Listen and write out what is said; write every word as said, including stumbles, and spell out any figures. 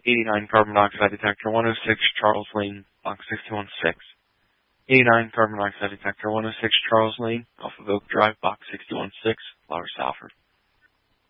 eighty-nine carbon monoxide detector, one oh six Charles Lane, box six one six. eighty-nine carbon monoxide detector, one oh six Charles Lane, off of Oak Drive, box six one six, Flower, Salford.